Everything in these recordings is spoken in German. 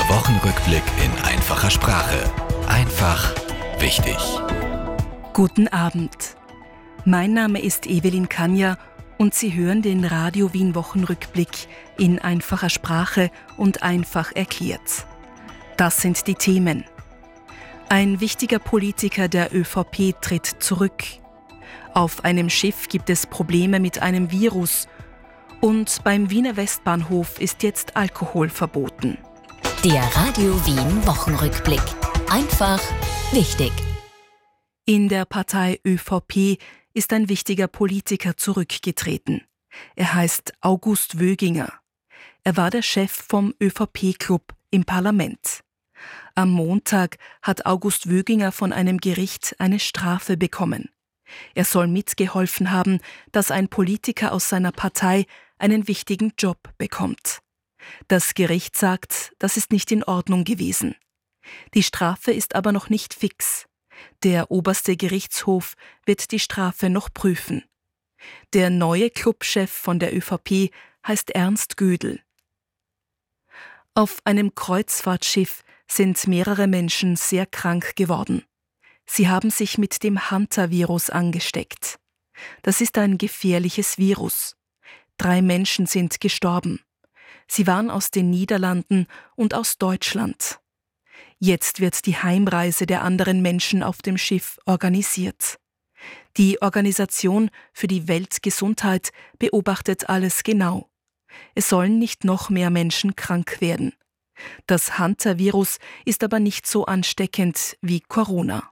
Der Wochenrückblick in einfacher Sprache. Einfach wichtig. Guten Abend. Mein Name ist Evelyn Kanja und Sie hören den Radio Wien Wochenrückblick in einfacher Sprache und einfach erklärt. Das sind die Themen. Ein wichtiger Politiker der ÖVP tritt zurück. Auf einem Schiff gibt es Probleme mit einem Virus. Und beim Wiener Westbahnhof ist jetzt Alkohol verboten. Der Radio Wien Wochenrückblick. Einfach wichtig. In der Partei ÖVP ist ein wichtiger Politiker zurückgetreten. Er heißt August Wöginger. Er war der Chef vom ÖVP-Club im Parlament. Am Montag hat August Wöginger von einem Gericht eine Strafe bekommen. Er soll mitgeholfen haben, dass ein Politiker aus seiner Partei einen wichtigen Job bekommt. Das Gericht sagt, das ist nicht in Ordnung gewesen. Die Strafe ist aber noch nicht fix. Der oberste Gerichtshof wird die Strafe noch prüfen. Der neue Clubchef von der ÖVP heißt Ernst Gödel. Auf einem Kreuzfahrtschiff sind mehrere Menschen sehr krank geworden. Sie haben sich mit dem Hantavirus angesteckt. Das ist ein gefährliches Virus. 3 Menschen sind gestorben. Sie waren aus den Niederlanden und aus Deutschland. Jetzt wird die Heimreise der anderen Menschen auf dem Schiff organisiert. Die Organisation für die Weltgesundheit beobachtet alles genau. Es sollen nicht noch mehr Menschen krank werden. Das Hantavirus ist aber nicht so ansteckend wie Corona.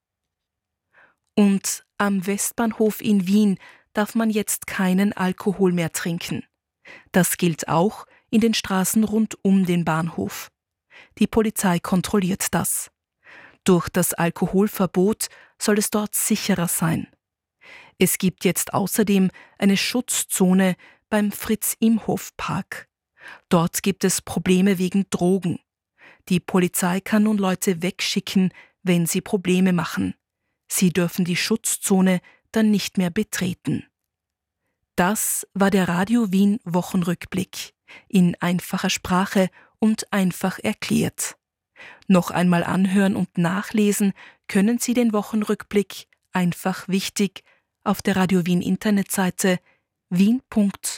Und am Westbahnhof in Wien darf man jetzt keinen Alkohol mehr trinken. Das gilt auch in den Straßen rund um den Bahnhof. Die Polizei kontrolliert das. Durch das Alkoholverbot soll es dort sicherer sein. Es gibt jetzt außerdem eine Schutzzone beim Fritz-Imhoff-Park. Dort gibt es Probleme wegen Drogen. Die Polizei kann nun Leute wegschicken, wenn sie Probleme machen. Sie dürfen die Schutzzone dann nicht mehr betreten. Das war der Radio Wien Wochenrückblick in einfacher Sprache und einfach erklärt. Noch einmal anhören und nachlesen können Sie den Wochenrückblick einfach wichtig auf der Radio Wien Internetseite wien.orf.at.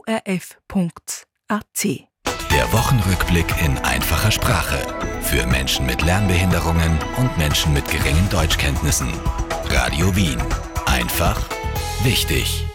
Der Wochenrückblick in einfacher Sprache. Für Menschen mit Lernbehinderungen und Menschen mit geringen Deutschkenntnissen. Radio Wien. Einfach wichtig.